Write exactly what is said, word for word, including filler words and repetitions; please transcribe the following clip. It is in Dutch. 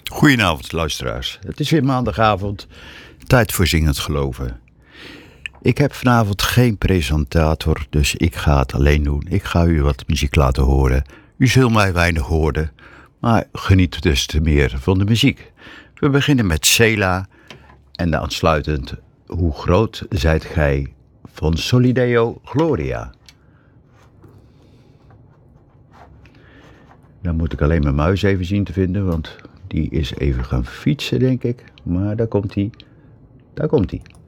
Goedenavond luisteraars, het is weer maandagavond, tijd voor Zingend Geloven. Ik heb vanavond geen presentator, dus ik ga het alleen doen. Ik ga u wat muziek laten horen. U zult mij weinig horen, maar geniet dus te meer van de muziek. We beginnen met Sela en aansluitend Hoe groot zijt gij van Solideo Gloria. Dan moet ik alleen mijn muis even zien te vinden, want die is even gaan fietsen, denk ik. Maar daar komt hij. Daar komt hij.